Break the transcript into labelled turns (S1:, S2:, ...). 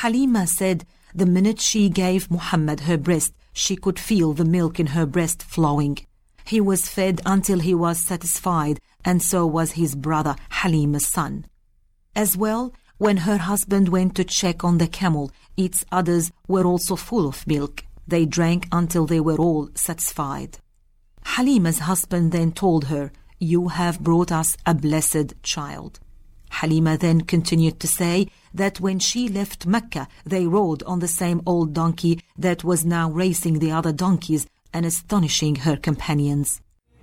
S1: Halima said the minute she gave Muhammad her breast, she could feel the milk in her breast flowing. He was fed until he was satisfied, and so was his brother Halima's son. As well, when her husband went to check on the camel, its udders were also full of milk. They drank until they were all satisfied. Halima's husband then told her, "You have brought us a blessed child." Halima then continued to say that when she left Mecca, they rode on the same old donkey that was now racing the other donkeys and astonishing her companions.